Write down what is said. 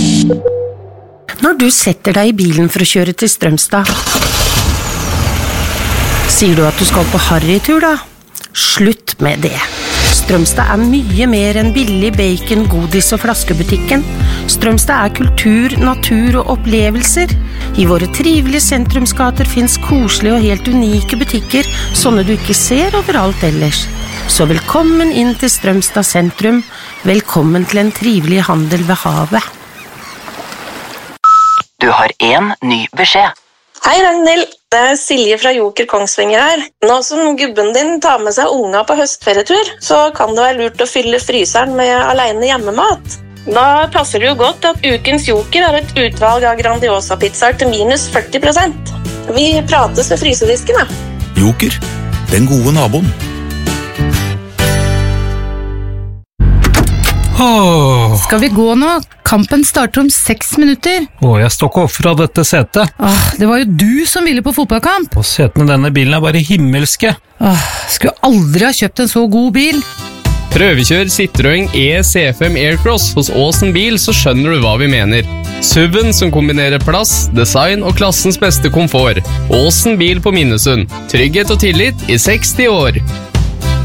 Når du setter deg I bilen for å kjøre til Strømstad, sier du at du skal på harrytur da? Slutt med det. Strømstad mye mer enn billig bacon, godis og flaskebutikken. Strømstad kultur, natur og opplevelser. I våre trivelige sentrumsgater finnes koselige og helt unike butikker, sånne du ikke ser overalt ellers. Så velkommen inn til Strømstad sentrum. Velkommen til en trivelig handel ved havet. Du har en ny beskjed. Hei Ragnhild, det Silje fra Joker Kongsvinger her. Nå som gubben din tar med seg unga på høstferietur, så kan det være lurt å fylle fryseren med alene hjemmemat. Da passer det jo godt at ukens Joker har et utvalg av Grandiosa-pizzaer til minus 40%. Vi prates ved frysedisken, da. Joker, den gode naboen. Skal vi gå nå? Kampen starter om 6 minutter. Jeg står ikke opp fra dette setet. Det var jo du som ville på fotballkamp. Og setene i denne bilen bare himmelske. Skulle aldri ha kjøpt en så god bil. Prøvekjør Citroën E-C5 Aircross hos Åsen Bil, så skjønner du hva vi mener. SUV-en som kombinerer plass, design og klassens beste komfort. Åsen Bil på Minnesund. Trygghet og tillit I 60 år.